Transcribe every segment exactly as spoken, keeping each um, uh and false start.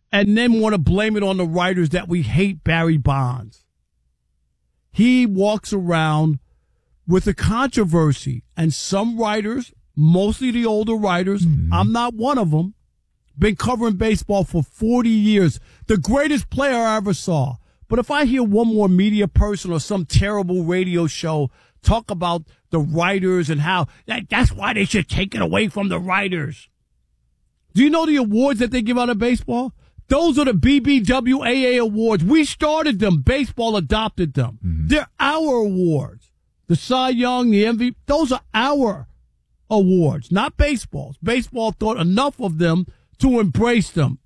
and then want to blame it on the writers that we hate Barry Bonds. He walks around with a controversy, and some writers, mostly the older writers, mm-hmm. I'm not one of them, been covering baseball for forty years, the greatest player I ever saw. But if I hear one more media person or some terrible radio show talk about the writers and how that, that's why they should take it away from the writers. Do you know the awards that they give out in baseball? Those are the B B W A A awards. We started them. Baseball adopted them. Mm-hmm. They're our awards. The Cy Young, the M V P, those are our awards, not baseball's. Baseball thought enough of them to embrace them.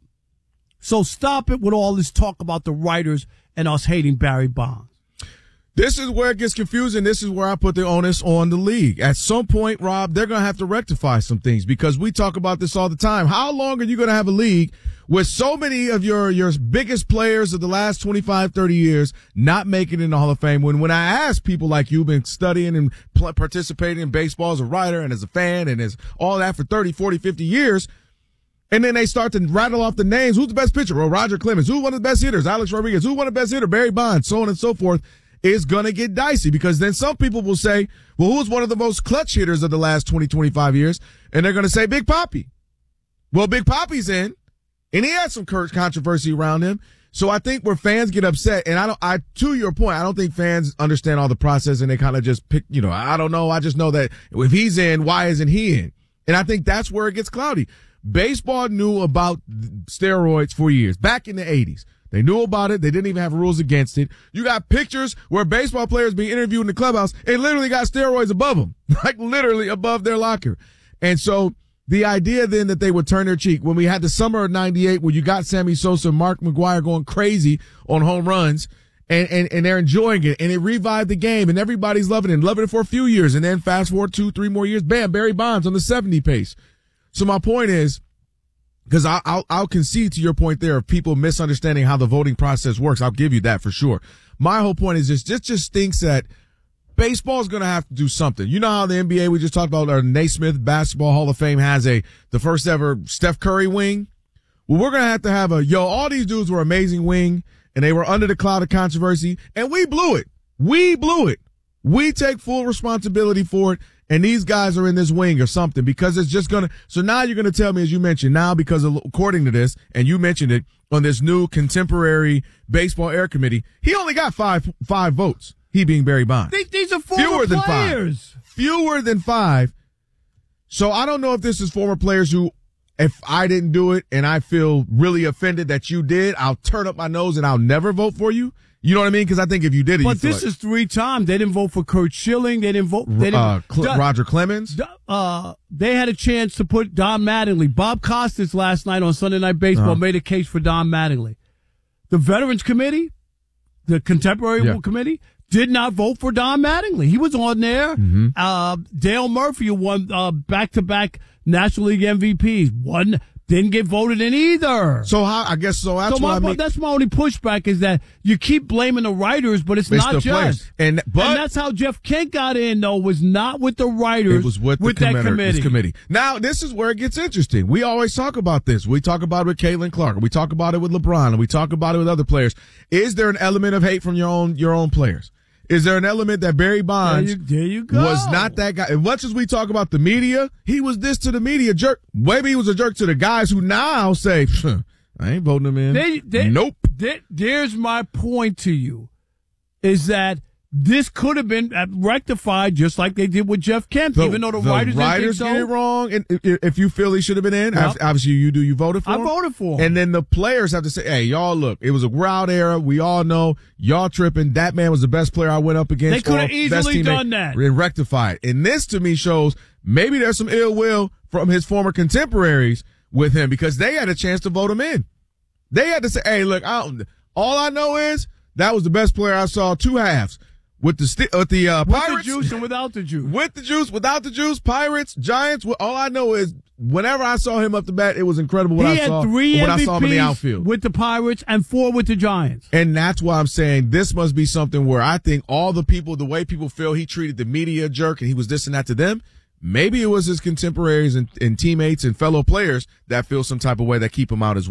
So stop it with all this talk about the writers and us hating Barry Bonds. This is where it gets confusing. This is where I put the onus on the league. At some point, Rob, they're going to have to rectify some things because we talk about this all the time. How long are you going to have a league with so many of your, your biggest players of the last twenty-five, thirty years not making it in the Hall of Fame? When, when I ask people like you, been studying and pl- participating in baseball as a writer and as a fan and as all that for thirty, forty, fifty years, and then they start to rattle off the names. Who's the best pitcher? Well, Roger Clemens. Who's one of the best hitters? Alex Rodriguez. Who's one of the best hitters? Barry Bonds, so on and so forth. Is going to get dicey because then some people will say, well, who's one of the most clutch hitters of the last twenty, twenty-five years? And they're going to say Big Papi. Well, Big Papi's in, and he had some controversy around him. So I think where fans get upset, and I don't, I, to your point, I don't think fans understand all the process and they kind of just pick, you know, I don't know. I just know that if he's in, why isn't he in? And I think that's where it gets cloudy. Baseball knew about steroids for years, back in the eighties. They knew about it. They didn't even have rules against it. You got pictures where baseball players being interviewed in the clubhouse and literally got steroids above them, like literally above their locker. And so the idea then that they would turn their cheek when we had the summer of ninety-eight where you got Sammy Sosa, Mark McGwire going crazy on home runs and, and, and they're enjoying it and it revived the game and everybody's loving it and loving it for a few years. And then fast forward two, three more years, bam, Barry Bonds on the seventy pace. So my point is, because I'll, I'll, I'll concede to your point there of people misunderstanding how the voting process works. I'll give you that for sure. My whole point is just, just, just thinks that baseball is going to have to do something. You know how the N B A we just talked about, or Naismith Basketball Hall of Fame has a, the first ever Steph Curry wing. Well, we're going to have to have a, yo, all these dudes were amazing wing and they were under the cloud of controversy and we blew it. We blew it. We take full responsibility for it. And these guys are in this wing or something because it's just going to, so now you're going to tell me, as you mentioned, now because of, according to this, and you mentioned it on this new contemporary baseball air committee, he only got five, five votes. He being Barry Bonds. These, these are former Fewer than players. Five. Fewer than five. So I don't know if this is former players who, if I didn't do it and I feel really offended that you did, I'll turn up my nose and I'll never vote for you. You know what I mean? Because I think if you did it, but this like, is three times. They didn't vote for Curt Schilling. They didn't vote. They didn't, uh, Cl- Don, Roger Clemens. Uh, they had a chance to put Don Mattingly. Bob Costas last night on Sunday Night Baseball uh-huh. made a case for Don Mattingly. The Veterans Committee, the Contemporary yeah. Committee, did not vote for Don Mattingly. He was on there. Mm-hmm. Uh, Dale Murphy, who won uh, back-to-back National League M V Ps, won. Didn't get voted in either. So how, I guess, so that's so what my, I mean. That's my only pushback is that you keep blaming the writers, but it's, it's not just. Players. And, but, and that's how Jeff Kent got in, though, was not with the writers. It was with, with the that committee. committee. Now, this is where it gets interesting. We always talk about this. We talk about it with Caitlin Clark. We talk about it with LeBron. And we talk about it with other players. Is there an element of hate from your own, your own players? Is there an element that Barry Bonds there you, there you go. was not that guy? As much as we talk about the media, he was this to the media jerk. Maybe he was a jerk to the guys who now say, I ain't voting him in. They, they, nope. They, there's my point to you, is that this could have been rectified just like they did with Jeff Kent, the, even though the, the writers, writers didn't think so. get it wrong. And if you feel he should have been in, yep. obviously you do. You voted for I him. I voted for him. And then the players have to say, "Hey, y'all, look, it was a wild era. We all know y'all tripping. That man was the best player I went up against. They could have easily done that and rectified." And this to me shows maybe there's some ill will from his former contemporaries with him because they had a chance to vote him in. They had to say, "Hey, look, I don't, all I know is that was the best player I saw two halves." With the sti- with the uh, with Pirates, the juice and without the juice, with the juice, without the juice, Pirates, Giants. All I know is whenever I saw him up the bat, it was incredible. What he I had saw three when M V Ps I saw him in the outfield with the Pirates and four with the Giants, and that's why I'm saying this must be something where I think all the people, the way people feel he treated the media a jerk and he was this and that to them. Maybe it was his contemporaries and, and teammates and fellow players that feel some type of way that keep him out as well.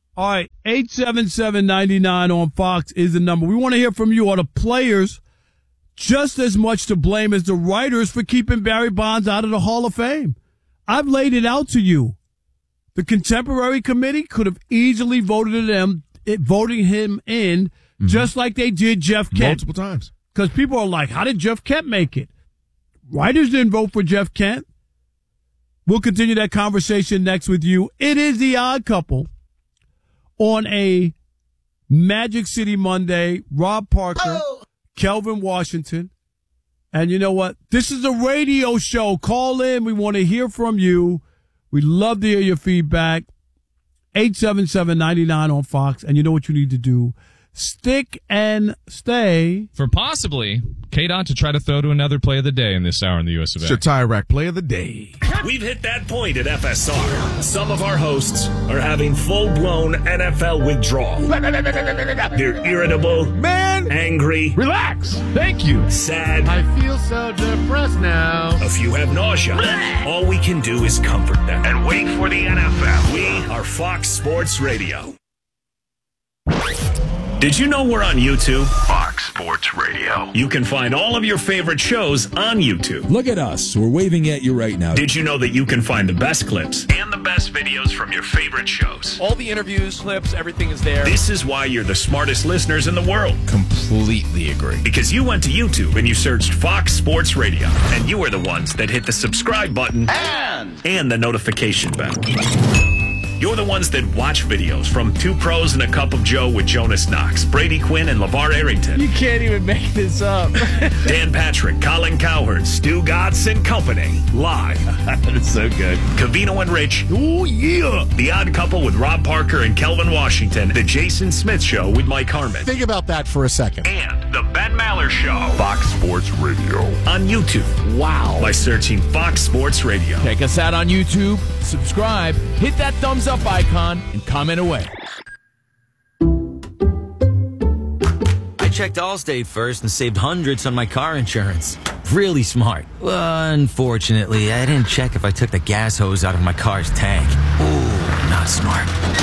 All right, eight seven seven, nine nine on Fox is the number. We want to hear from you. Are the players just as much to blame as the writers for keeping Barry Bonds out of the Hall of Fame? I've laid it out to you. The Contemporary Committee could have easily voted him, voting him in, mm-hmm. just like they did Jeff Kent. Multiple times. Because people are like, how did Jeff Kent make it? Writers didn't vote for Jeff Kent. We'll continue that conversation next with you. It is The Odd Couple on a Magic City Monday. Rob Parker, oh. Kelvin Washington. And you know what? This is a radio show. Call in. We want to hear from you. We'd love to hear your feedback. eight seven seven, nine nine on Fox. And you know what you need to do. Stick and stay. For possibly K-Dot to try to throw to another play of the day in this hour in the U S of A. It's your tie rack play of the day. We've hit that point at F S R. Some of our hosts are having full-blown N F L withdrawal. They're irritable, man, angry. Relax. Thank you. Sad. I feel so depressed now. A few have nausea. All we can do is comfort them and wait for the N F L. We are Fox Sports Radio. Did you know we're on YouTube? Fox Sports Radio. You can find all of your favorite shows on YouTube. Look at us. We're waving at you right now. Did you know that you can find the best clips and the best videos from your favorite shows? All the interviews, clips, everything is there. This is why you're the smartest listeners in the world. Completely agree. Because you went to YouTube and you searched Fox Sports Radio, and you were the ones that hit the subscribe button and, and the notification bell. You're the ones that watch videos from Two Pros and a Cup of Joe with Jonas Knox, Brady Quinn, and LeVar Arrington. You can't even make this up. Dan Patrick, Colin Cowherd, Stu Godson and Company. Live. That's so good. Cavino and Rich. Oh, yeah. The Odd Couple with Rob Parker and Kelvin Washington. The Jason Smith Show with Mike Harmon. Think about that for a second. And The Ben Maller Show. Fox Sports Radio. On YouTube. Wow. By searching Fox Sports Radio. Check us out on YouTube. Subscribe. Hit that thumbs up icon and comment away. I checked Allstate first and saved hundreds on my car insurance. Really smart. Well, unfortunately, I didn't check if I took the gas hose out of my car's tank. Ooh, not smart.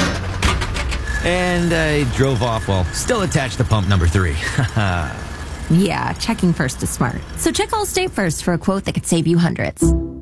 And I drove off while still attached to pump number three. Yeah, checking first is smart. So check Allstate first for a quote that could save you hundreds.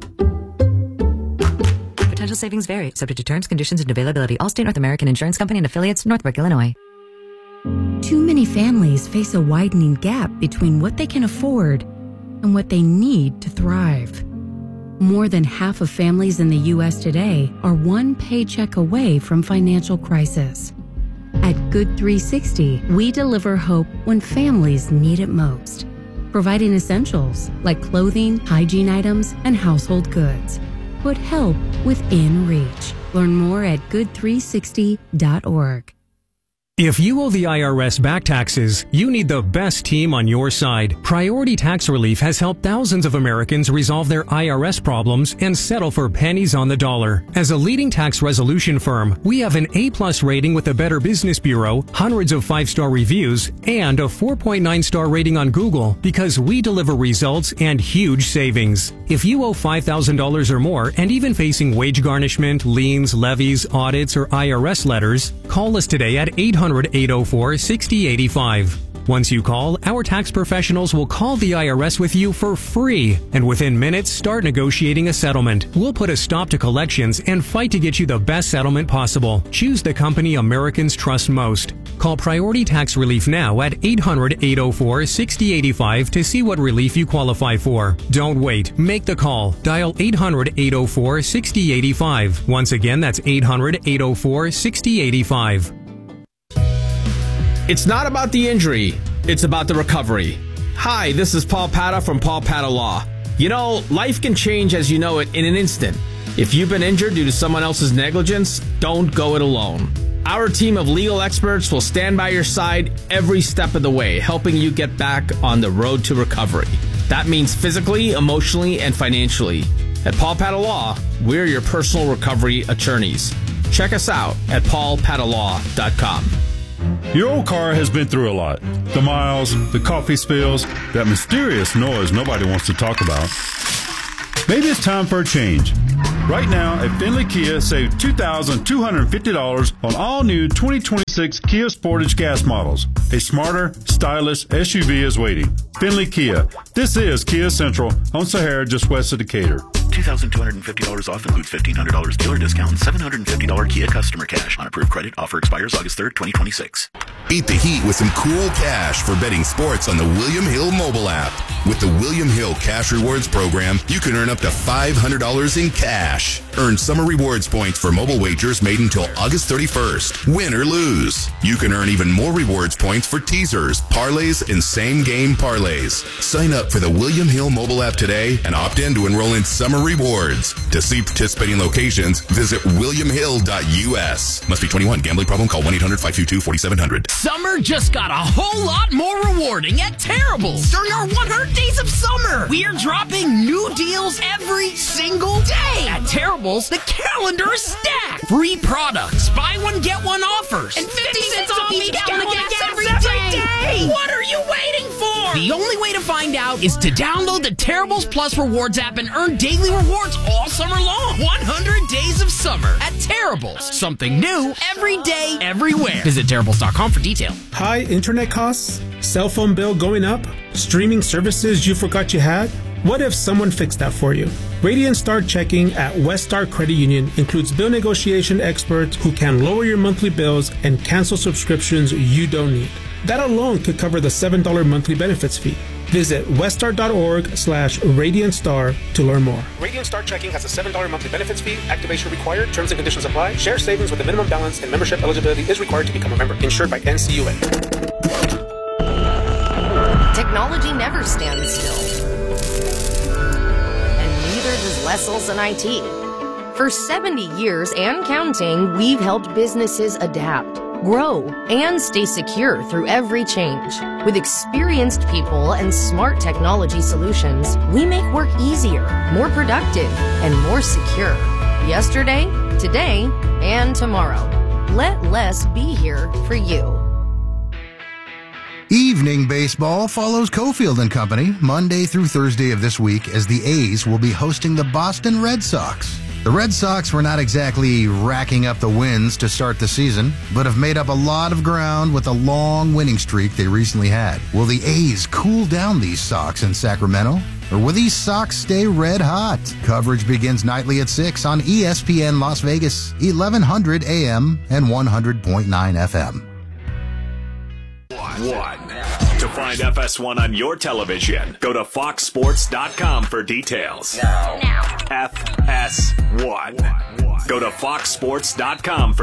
Potential savings vary, subject to terms, conditions, and availability. Allstate North American Insurance Company and affiliates, Northbrook, Illinois. Too many families face a widening gap between what they can afford and what they need to thrive. More than half of families in the U S today are one paycheck away from financial crisis. At Good three sixty, we deliver hope when families need it most, providing essentials like clothing, hygiene items, and household goods. Put help within reach. Learn more at good three sixty dot org. If you owe the I R S back taxes, you need the best team on your side. Priority Tax Relief has helped thousands of Americans resolve their I R S problems and settle for pennies on the dollar. As a leading tax resolution firm, we have an A-plus rating with the Better Business Bureau, hundreds of five-star reviews, and a four point nine star rating on Google because we deliver results and huge savings. If you owe five thousand dollars or more and even facing wage garnishment, liens, levies, audits, or I R S letters, call us today at eight hundred, eight oh four, six oh eight five. Once you call, our tax professionals will call the I R S with you for free, and within minutes start negotiating a settlement. We'll put a stop to collections and fight to get you the best settlement possible. Choose the company Americans trust most. Call Priority Tax Relief now at eight hundred, eight oh four, six oh eight five to see what relief you qualify for. Don't wait. Make the call. Dial eight hundred, eight oh four, six oh eight five. Once again, that's eight hundred, eight oh four, six oh eight five. It's not about the injury, it's about the recovery. Hi, this is Paul Pata from Paul Pata Law. You know, life can change as you know it in an instant. If you've been injured due to someone else's negligence, don't go it alone. Our team of legal experts will stand by your side every step of the way, helping you get back on the road to recovery. That means physically, emotionally, and financially. At Paul Pata Law, we're your personal recovery attorneys. Check us out at paul pata law dot com. Your old car has been through a lot. The miles, the coffee spills, that mysterious noise nobody wants to talk about. Maybe it's time for a change. Right now at Finley Kia, save two thousand two hundred fifty dollars on all new twenty twenty-six Kia Sportage gas models. A smarter, stylish S U V is waiting. Finley Kia. This is Kia Central on Sahara, just west of Decatur. two thousand two hundred fifty dollars off includes fifteen hundred dollars dealer discount and seven hundred fifty dollars Kia customer cash. On approved credit, offer expires August third, twenty twenty-six. Beat the heat with some cool cash for betting sports on the William Hill mobile app. With the William Hill Cash Rewards program, you can earn up to five hundred dollars in cash. Earn summer rewards points for mobile wagers made until August thirty-first. Win or lose. You can earn even more rewards points for teasers, parlays, and same-game parlays. Sign up for the William Hill mobile app today and opt in to enroll in summer rewards. To see participating locations, visit william hill dot u s. Must be twenty-one. Gambling problem? Call one eight hundred five two two four seven zero zero. Summer just got a whole lot more rewarding at Terrible's during our one hundred days of summer. We are dropping new deals every single day. At Terrible's, the calendar is stacked. Free products, buy one, get one offers, and fifty cents off each gallon of gas every day. What are you waiting for? The only way to find out is to download the Terrible's Plus Rewards app and earn daily rewards all summer long. one hundred days of summer at Terrible's. Something new every day, everywhere. Visit Terrible's dot com for detail. High internet costs? Cell phone bill going up? Streaming services you forgot you had? What if someone fixed that for you? Radiant Star Checking at West Star Credit Union includes bill negotiation experts who can lower your monthly bills and cancel subscriptions you don't need. That alone could cover the seven dollars monthly benefits fee. Visit weststar.org slash Radiant Star to learn more. Radiant Star Checking has a seven dollars monthly benefits fee. Activation required. Terms and conditions apply. Share savings with a minimum balance and membership eligibility is required to become a member. Insured by N C U A. Technology never stands still. And neither does Wessels and I T. For seventy years and counting, we've helped businesses adapt, grow, and stay secure through every change. With experienced people and smart technology solutions, we make work easier, more productive, and more secure. Yesterday, today, and tomorrow. Let less be here for you. Evening Baseball follows Cofield and Company Monday through Thursday of this week as the A's will be hosting the Boston Red Sox. The Red Sox were not exactly racking up the wins to start the season, but have made up a lot of ground with the long winning streak they recently had. Will the A's cool down these Sox in Sacramento? Or will these Sox stay red hot? Coverage begins nightly at six on E S P N Las Vegas, eleven hundred A M and one hundred point nine F M. One. To find F S one on your television, go to fox sports dot com for details. Now. Now. F S one. Go to fox sports dot com for